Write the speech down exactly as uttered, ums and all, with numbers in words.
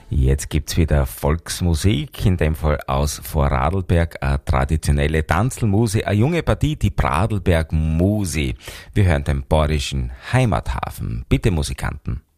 Jetzt gibt's wieder Volksmusik, in dem Fall aus Vorarlberg, eine traditionelle Tanzelmuse, eine junge Partie, die Pradlberg Musi. Wir hören den bayerischen Heimathafen. Bitte, Musikanten.